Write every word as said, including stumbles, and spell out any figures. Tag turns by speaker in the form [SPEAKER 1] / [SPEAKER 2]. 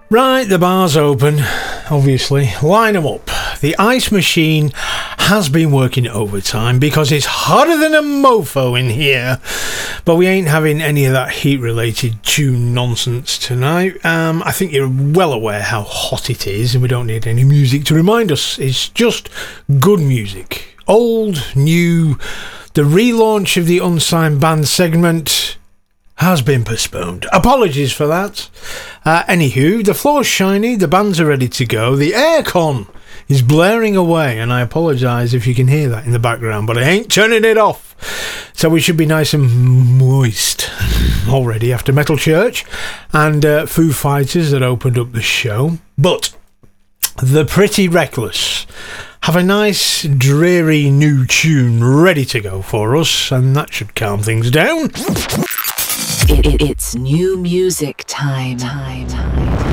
[SPEAKER 1] Right, the bar's open, obviously. Line them up. The ice machine has been working overtime because it's hotter than a mofo in here. But we ain't having any of that heat-related tune nonsense tonight. Um, I think you're well aware how hot it is, and we don't need any music to remind us. It's just good music. Old, new. The relaunch of the Unsigned Band segment has been postponed. Apologies for that. Uh, anywho, the floor's shiny, the bands are ready to go, the aircon is blaring away, and I apologise if you can hear that in the background, but I ain't turning it off. So we should be nice and moist already after Metal Church and uh, Foo Fighters that opened up the show. But the Pretty Reckless have a nice, dreary new tune ready to go for us, and that should calm things down.
[SPEAKER 2] It, it, it's new music time. time, time.